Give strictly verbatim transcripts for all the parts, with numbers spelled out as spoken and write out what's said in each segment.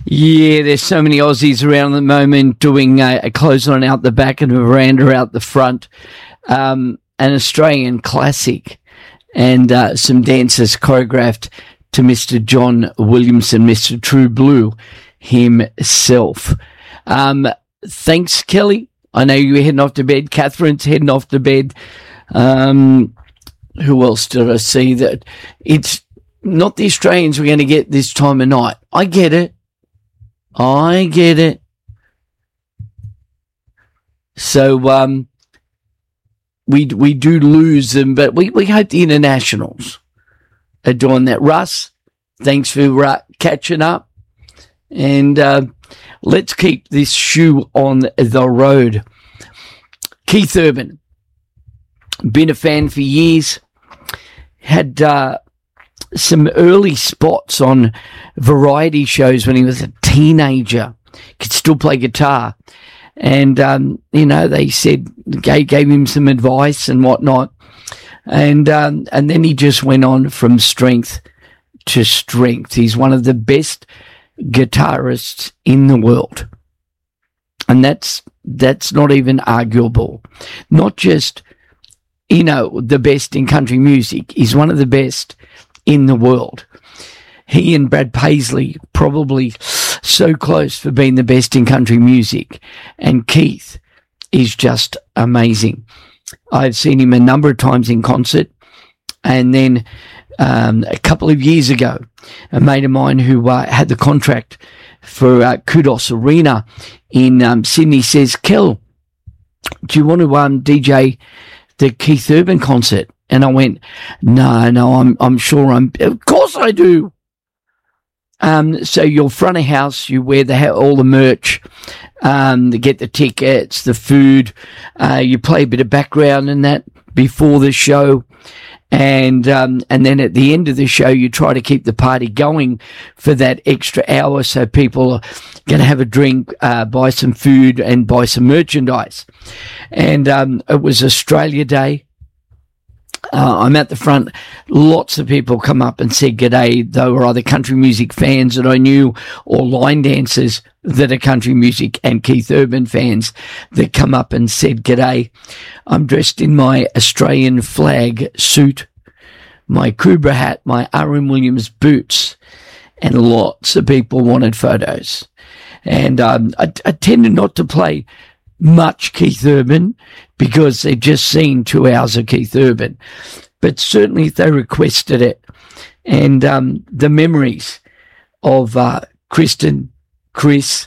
Yeah, there's so many Aussies around at the moment doing a, a clothesline out the back and a veranda out the front. Um, an Australian classic, and uh, some dancers choreographed to Mister John Williamson, Mister True Blue himself. Um, thanks, Kelly. I know you're heading off to bed. Catherine's heading off to bed. Um, who else did I see? That it's not the Australians we're going to get this time of night. I get it. I get it. So um, we we do lose them, but we, we hope the internationals are doing that. Russ, thanks for uh, catching up. And uh, let's keep this shoe on the road. Keith Urban, been a fan for years, had uh, some early spots on variety shows when he was a teenager, could still play guitar. And, um, you know, they said, gave, gave him some advice and whatnot. And, um, and then he just went on from strength to strength. He's one of the best guitarists in the world. And that's, that's not even arguable. Not just, you know, the best in country music. He's one of the best in the world. He and Brad Paisley probably so close for being the best in country music. And Keith is just amazing. I've seen him a number of times in concert. And then um, a couple of years ago, a mate of mine who uh, had the contract for uh, Kudos Arena in um, Sydney says, Kel, do you want to um, D J the Keith Urban concert? And I went, no, no, I'm I'm sure I'm, of course I do. Um, so you're front of house, you wear the all the merch, um, to get the tickets, the food, uh, you play a bit of background and that before the show. And, um, and then at the end of the show, you try to keep the party going for that extra hour. So people are going to have a drink, uh, buy some food and buy some merchandise. And, um, it was Australia Day. Uh, I'm at the front. Lots of people come up and said g'day. They were either country music fans that I knew or line dancers that are country music and Keith Urban fans that come up and said g'day. I'm dressed in my Australian flag suit, my Kubra hat, my R M Williams boots, and lots of people wanted photos. And um, I, I tended not to play much Keith Urban because they'd just seen two hours of Keith Urban, but certainly they requested it. And um, the memories of uh, Kristen, Chris,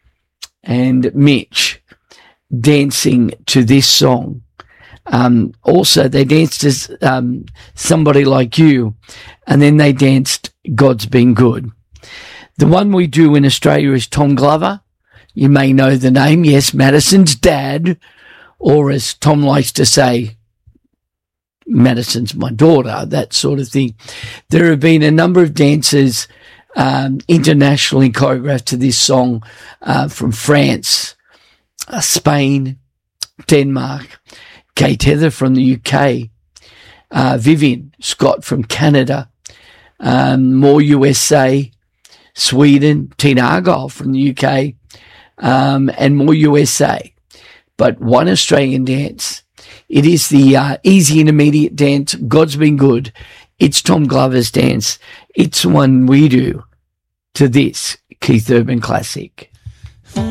and Mitch dancing to this song. Um, also, they danced as um, Somebody Like You, and then they danced God's Been Good. The one we do in Australia is Tom Glover. You may know the name, yes, Madison's dad, or as Tom likes to say, Madison's my daughter, that sort of thing. There have been a number of dancers um, internationally choreographed to this song uh, from France, uh, Spain, Denmark, Kate Heather from the U K, uh, Vivian Scott from Canada, um, more U S A, Sweden, Tina Argyle from the U K, Um, and more U S A, but one Australian dance. It is the uh, easy and immediate dance. God's Been Good. It's Tom Glover's dance. It's one we do to this Keith Urban classic.